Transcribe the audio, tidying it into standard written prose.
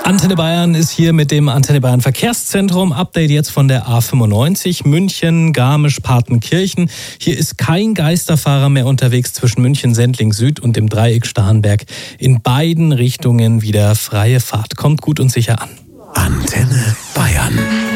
Antenne Bayern ist hier mit dem Antenne Bayern Verkehrszentrum. Update jetzt von der A95 München, Garmisch-Partenkirchen. Hier ist kein Geisterfahrer mehr unterwegs zwischen München, Sendling Süd und dem Dreieck Starnberg. In beiden Richtungen wieder freie Fahrt. Kommt gut und sicher an. Antenne Bayern.